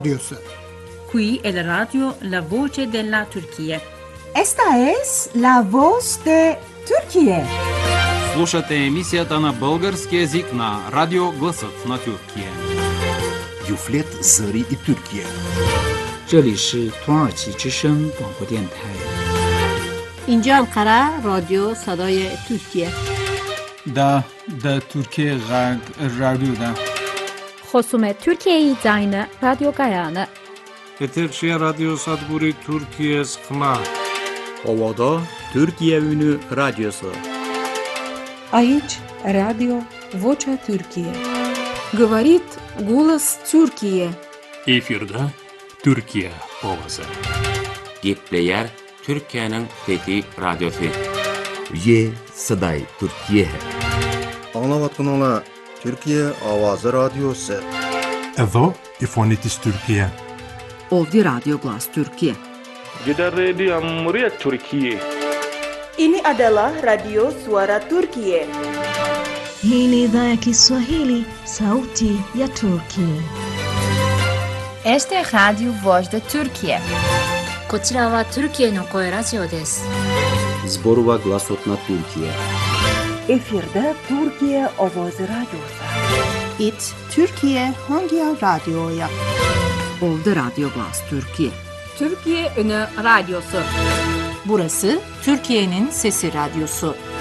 Radyosu. Qui è la radio La Voce della Turchia. Esta es la voz de Turquía. Слушате емисията на български език на Радио Гласът на Türkiye. Юфлет Зари и Türkiye. 这里是土耳其之声广播电台。 اینجا انقره رادیو صدای ترکیه. دا Türkiye رادیو. خصوم Türkiye زاین رادیو گایانه. Eterşehir Radyo Sadburi Türkiye Sıkma. Ovada Türkiye Ünü Radyosu. Aici Radio Vocea Türkiye. Говорит голос Türkiye. Efirde Türkiye ovası. Gepleyer Türkiye'nin fethi radyosu. Ye Saday Türkiye. Anlavatkanala Türkiye Avazı Radyosu. Evo İfonitis Türkiye. Ovdje Radio Glas Türkiye. Kita Radio Muryat Türkiye. Ini adalah Radio Suara Turkiye. Hii ni idhaa ya Kiswahili, Sauti ya Turkiye. Este es Radio Voz de Turkiye. こちらはTürkiyeの声ラジオです。 Zborova Glasot na Türkiye. Efirde Türkiye Ovozi Radyosu. It Türkiye Hangi Radyo'ya? Ovdje Radio Glas Türkiye. Türkiye Ünü Radyosu. Burası Türkiye'nin Sesi Radyosu.